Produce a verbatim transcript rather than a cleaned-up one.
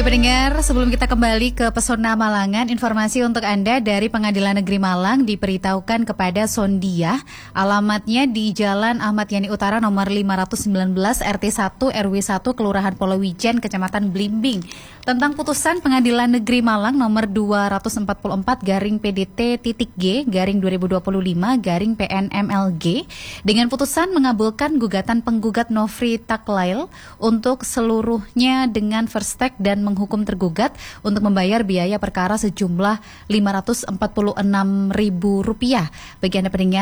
Ya pendengar, sebelum kita kembali ke Pesona Malangan, informasi untuk Anda dari Pengadilan Negeri Malang diberitahukan kepada Sondia, alamatnya di Jalan Ahmad Yani Utara nomor lima ratus sembilan belas R T satu R W satu Kelurahan Polowijen, Kecamatan Blimbing, tentang putusan Pengadilan Negeri Malang nomor dua ratus empat puluh empat garing P D T titik G garing dua ribu dua puluh lima garing P N M L G dengan putusan mengabulkan gugatan penggugat Nofri Taklail untuk seluruhnya dengan first take dan menghukum tergugat untuk membayar biaya perkara sejumlah lima ratus empat puluh enam ribu rupiah. Bagi Anda pendengar